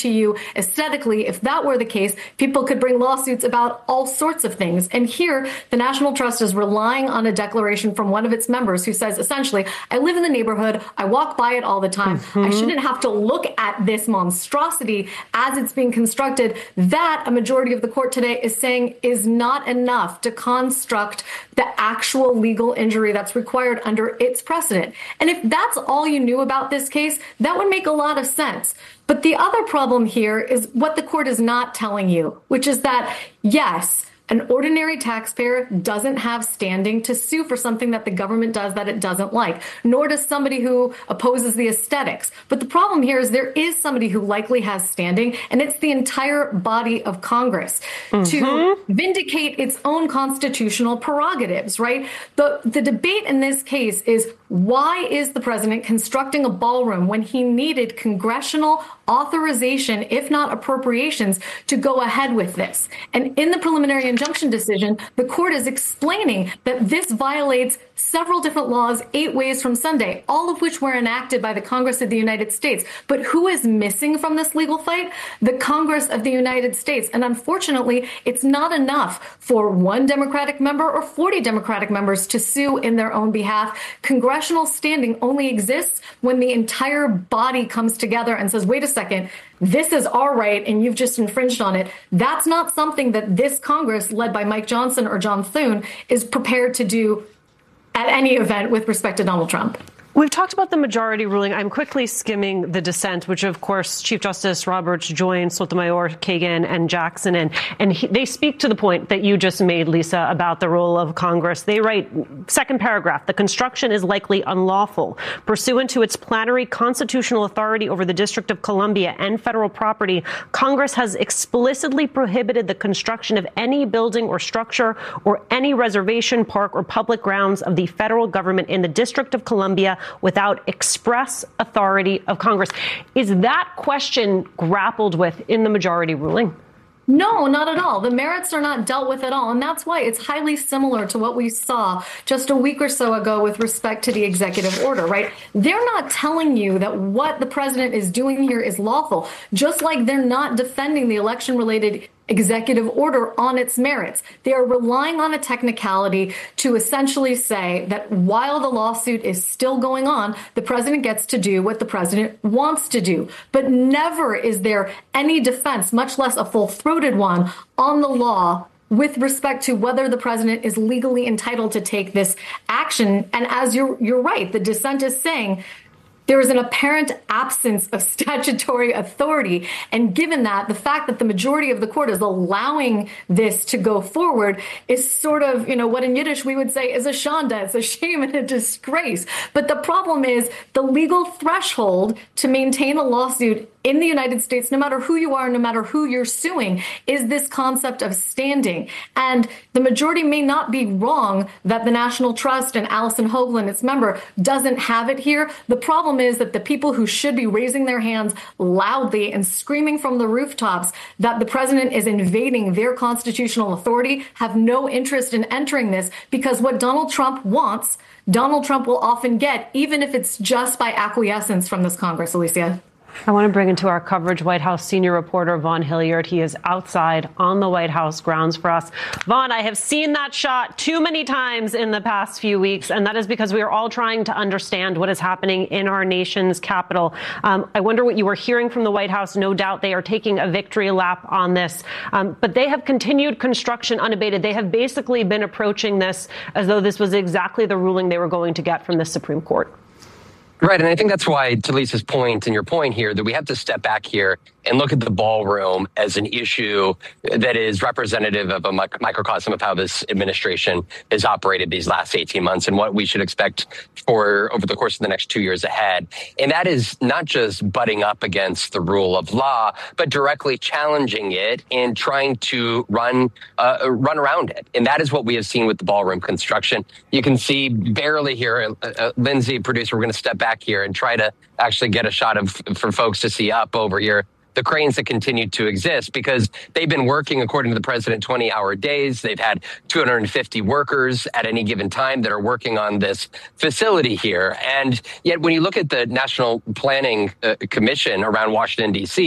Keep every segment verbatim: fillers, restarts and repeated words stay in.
to you aesthetically. If that were the case, people could bring lawsuits about all sorts of things. And here, the National Trust is relying on a declaration from one of its members who says, essentially, I live in the neighborhood, I walk by it all the time. Mm-hmm. I shouldn't have to look at this monstrosity as it's being constructed. That, a majority of the court today is saying, is not enough to construct the actual legal injury that's required under its precedent. And if that's all you knew about this case, that would make a lot of sense. But the other problem here is what the court is not telling you, which is that, yes, an ordinary taxpayer doesn't have standing to sue for something that the government does that it doesn't like, nor does somebody who opposes the aesthetics. But the problem here is there is somebody who likely has standing, and it's the entire body of Congress mm-hmm. to vindicate its own constitutional prerogatives, right? The, the debate in this case is, why is the president constructing a ballroom when he needed congressional authorization, if not appropriations, to go ahead with this? And in the preliminary injunction decision, the court is explaining that this violates several different laws eight ways from Sunday, all of which were enacted by the Congress of the United States. But who is missing from this legal fight? The Congress of the United States. And unfortunately, it's not enough for one Democratic member or forty Democratic members to sue in their own behalf. Congressional standing only exists when the entire body comes together and says, wait a second, this is our right and you've just infringed on it. That's not something that this Congress, led by Mike Johnson or John Thune, is prepared to do at any event with respect to Donald Trump. We've talked about the majority ruling. I'm quickly skimming the dissent, which, of course, Chief Justice Roberts joined Sotomayor, Kagan, and Jackson in. And he, they speak to the point that you just made, Lisa, about the role of Congress. They write, second paragraph, the construction is likely unlawful. Pursuant to its plenary constitutional authority over the District of Columbia and federal property, Congress has explicitly prohibited the construction of any building or structure or any reservation, park, or public grounds of the federal government in the District of Columbia without express authority of Congress. Is that question grappled with in the majority ruling? No, not at all. The merits are not dealt with at all. And that's why it's highly similar to what we saw just a week or so ago with respect to the executive order, right? They're not telling you that what the president is doing here is lawful, just like they're not defending the election-related executive order on its merits. They are relying on a technicality to essentially say that while the lawsuit is still going on, the president gets to do what the president wants to do. But never is there any defense, much less a full-throated one, on the law with respect to whether the president is legally entitled to take this action. And as you're you're right, the dissent is saying there is an apparent absence of statutory authority. And given that, the fact that the majority of the court is allowing this to go forward is sort of, you know, what in Yiddish we would say is a shanda. It's a shame and a disgrace. But the problem is the legal threshold to maintain a lawsuit in the United States, no matter who you are, no matter who you're suing, is this concept of standing. And the majority may not be wrong that the National Trust and Allison Hoagland, its member, doesn't have it here. The problem is that the people who should be raising their hands loudly and screaming from the rooftops that the president is invading their constitutional authority have no interest in entering this, because what Donald Trump wants, Donald Trump will often get, even if it's just by acquiescence from this Congress. Alicia. I want to bring into our coverage White House senior reporter Vaughn Hilliard. He is outside on the White House grounds for us. Vaughn, I have seen that shot too many times in the past few weeks, and that is because we are all trying to understand what is happening in our nation's capital. Um, I wonder what you were hearing from the White House. No doubt they are taking a victory lap on this, um, but they have continued construction unabated. They have basically been approaching this as though this was exactly the ruling they were going to get from the Supreme Court. Right. And I think that's why, to Lisa's point and your point here, that we have to step back here and look at the ballroom as an issue that is representative of a microcosm of how this administration has operated these last eighteen months and what we should expect for over the course of the next two years ahead. And that is not just butting up against the rule of law, but directly challenging it and trying to run uh, run around it. And that is what we have seen with the ballroom construction. You can see barely here, uh, uh, Lindsay, producer, we're going to step back here and try to actually get a shot of for folks to see up over here the cranes that continue to exist, because they've been working, according to the president, twenty hour days. They've had two hundred fifty workers at any given time that are working on this facility here. And yet when you look at the National Planning uh, Commission around Washington, D C,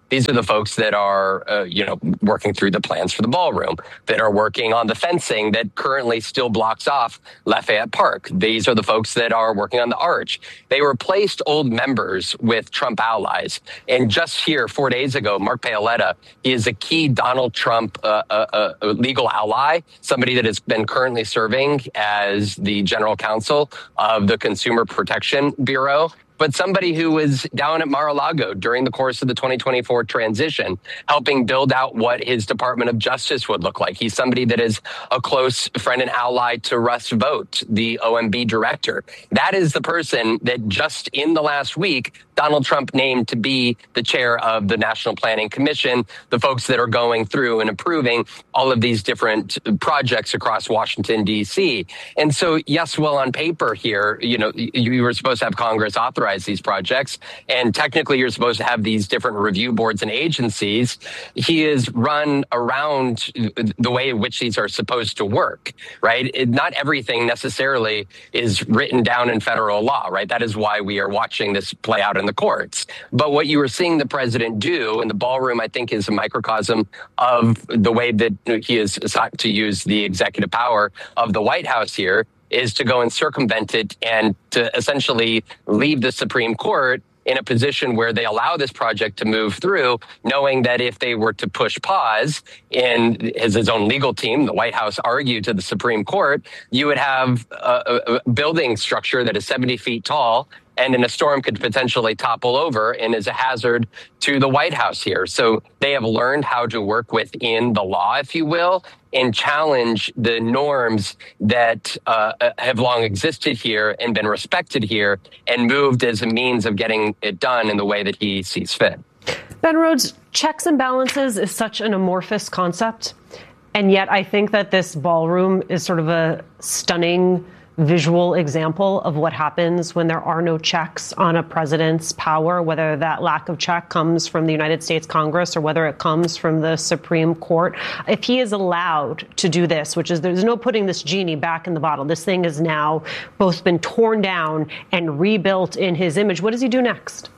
These are the folks that are, uh, you know, working through the plans for the ballroom, that are working on the fencing that currently still blocks off Lafayette Park. These are the folks that are working on the arch. They replaced old members with Trump allies. And just here, four days ago, Mark Paoletta is a key Donald Trump uh, uh, uh, legal ally, somebody that has been currently serving as the general counsel of the Consumer Protection Bureau, but somebody who was down at Mar-a-Lago during the course of the twenty twenty-four transition, helping build out what his Department of Justice would look like. He's somebody that is a close friend and ally to Russ Vought, the O M B director. That is the person that just in the last week, Donald Trump named to be the chair of the National Planning Commission, the folks that are going through and approving all of these different projects across Washington, D C. And so, yes, well, on paper here, you know, you were supposed to have Congress authorize these projects, and technically you're supposed to have these different review boards and agencies. He is run around the way in which these are supposed to work, right? It, not everything necessarily is written down in federal law, right? That is why we are watching this play out in the courts. But what you were seeing the president do in the ballroom, I think, is a microcosm of the way that he is sought to use the executive power of the White House here, is to go and circumvent it and to essentially leave the Supreme Court in a position where they allow this project to move through, knowing that if they were to push pause, and as his own legal team, the White House, argued to the Supreme Court, you would have a, a building structure that is seventy feet tall and in a storm could potentially topple over and is a hazard to the White House here. So they have learned how to work within the law, if you will, and challenge the norms that uh, have long existed here and been respected here and moved as a means of getting it done in the way that he sees fit. Ben Rhodes, checks and balances is such an amorphous concept. And yet I think that this ballroom is sort of a stunning visual example of what happens when there are no checks on a president's power, whether that lack of check comes from the United States Congress or whether it comes from the Supreme Court. If he is allowed to do this, which is there's no putting this genie back in the bottle, this thing has now both been torn down and rebuilt in his image. What does he do next?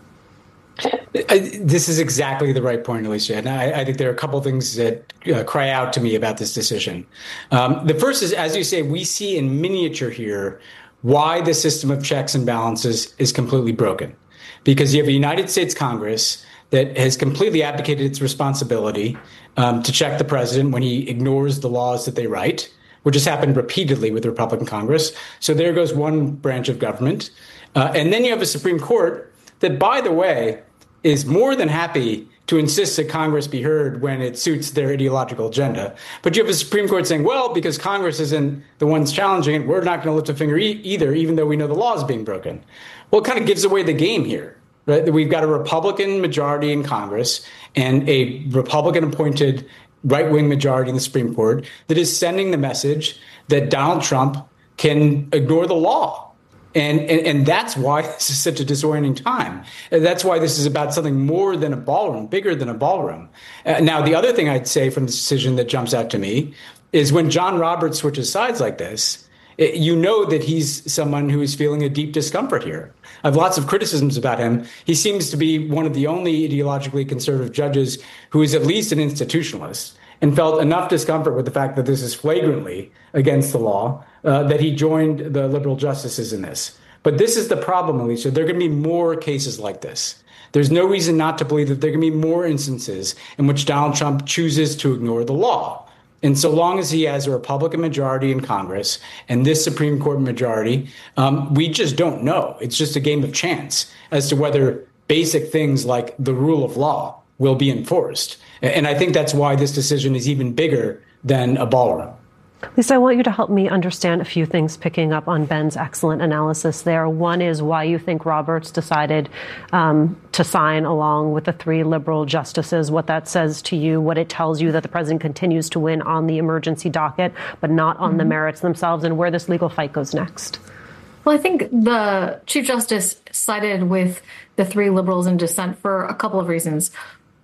I, this is exactly the right point, Alicia. And I, I think there are a couple of things that uh, cry out to me about this decision. Um, the first is, as you say, we see in miniature here why the system of checks and balances is completely broken. Because you have a United States Congress that has completely abdicated its responsibility um, to check the president when he ignores the laws that they write, which has happened repeatedly with the Republican Congress. So there goes one branch of government. Uh, and then you have a Supreme Court that, by the way, is more than happy to insist that Congress be heard when it suits their ideological agenda. But you have a Supreme Court saying, well, because Congress isn't the ones challenging it, we're not going to lift a finger e- either, even though we know the law is being broken. Well, it kind of gives away the game here, right? We've got a Republican majority in Congress and a Republican-appointed right-wing majority in the Supreme Court that is sending the message that Donald Trump can ignore the law. And, and and that's why this is such a disorienting time. That's why this is about something more than a ballroom, bigger than a ballroom. Uh, now, the other thing I'd say from this decision that jumps out to me is when John Roberts switches sides like this, it, you know that he's someone who is feeling a deep discomfort here. I have lots of criticisms about him. He seems to be one of the only ideologically conservative judges who is at least an institutionalist and felt enough discomfort with the fact that this is flagrantly against the law uh, that he joined the liberal justices in this. But this is the problem, Alicia. There are going to be more cases like this. There's no reason not to believe that there are going to be more instances in which Donald Trump chooses to ignore the law. And so long as he has a Republican majority in Congress and this Supreme Court majority, um, we just don't know. It's just a game of chance as to whether basic things like the rule of law will be enforced. And I think that's why this decision is even bigger than a ballroom. Lisa, I want you to help me understand a few things picking up on Ben's excellent analysis there. One is why you think Roberts decided um, to sign along with the three liberal justices, what that says to you, what it tells you that the president continues to win on the emergency docket, but not on mm-hmm. the merits themselves, and where this legal fight goes next. Well, I think the Chief Justice sided with the three liberals in dissent for a couple of reasons.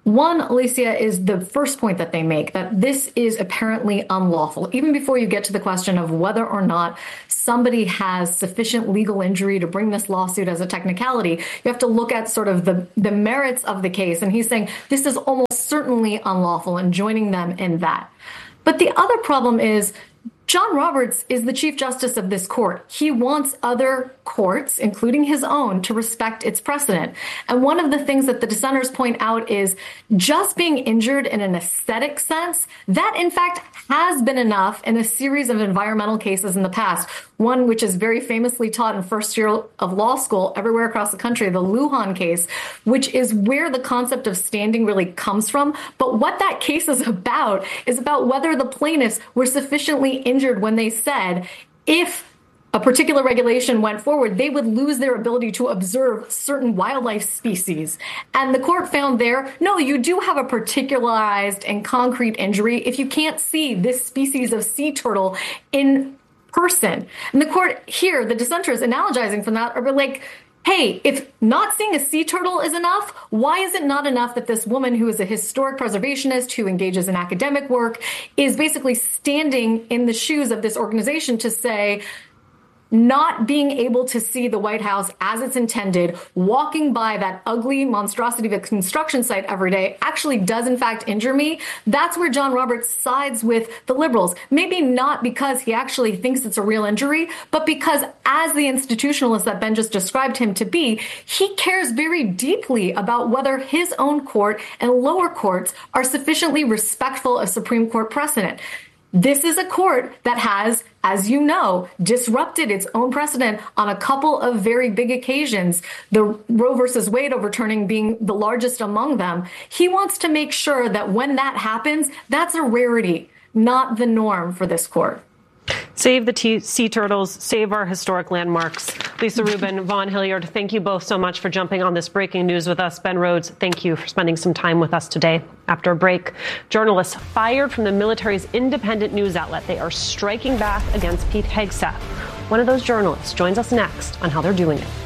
One, Alicia, is the first point that they make, that this is apparently unlawful. Even before you get to the question of whether or not somebody has sufficient legal injury to bring this lawsuit as a technicality, you have to look at sort of the, the merits of the case. And he's saying this is almost certainly unlawful and joining them in that. But the other problem is John Roberts is the Chief Justice of this court. He wants other courts, including his own, to respect its precedent. And one of the things that the dissenters point out is just being injured in an aesthetic sense, that in fact has been enough in a series of environmental cases in the past. One which is very famously taught in first year of law school everywhere across the country, the Lujan case, which is where the concept of standing really comes from. But what that case is about is about whether the plaintiffs were sufficiently injured when they said if a particular regulation went forward, they would lose their ability to observe certain wildlife species. And the court found there, no, you do have a particularized and concrete injury if you can't see this species of sea turtle in person. And the court here, the dissenters analogizing from that, are like, hey, if not seeing a sea turtle is enough, why is it not enough that this woman who is a historic preservationist who engages in academic work is basically standing in the shoes of this organization to say, not being able to see the White House as it's intended, walking by that ugly monstrosity of a construction site every day actually does in fact injure me. That's where John Roberts sides with the liberals. Maybe not because he actually thinks it's a real injury, but because as the institutionalist that Ben just described him to be, he cares very deeply about whether his own court and lower courts are sufficiently respectful of Supreme Court precedent. This is a court that has, as you know, disrupted its own precedent on a couple of very big occasions, the Roe versus Wade overturning being the largest among them. He wants to make sure that when that happens, that's a rarity, not the norm for this court. Save the t- sea turtles, save our historic landmarks. Lisa Rubin, Vaughn Hilliard, thank you both so much for jumping on this breaking news with us. Ben Rhodes, thank you for spending some time with us today. After a break, journalists fired from the military's independent news outlet. They are striking back against Pete Hegseth. One of those journalists joins us next on how they're doing it.